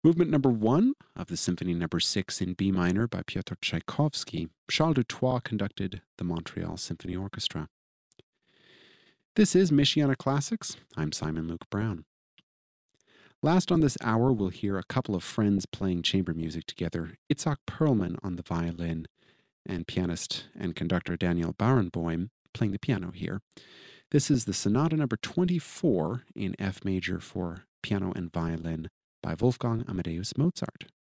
Movement number 1 of the Symphony number 6 in B minor by Piotr Tchaikovsky. Charles Dutoit conducted the Montreal Symphony Orchestra. This is Michiana Classics. I'm Simon Luke Brown. Last on this hour, we'll hear a couple of friends playing chamber music together. Itzhak Perlman on the violin and pianist and conductor Daniel Barenboim playing the piano here. This is the Sonata number 24 in F major for piano and violin by Wolfgang Amadeus Mozart.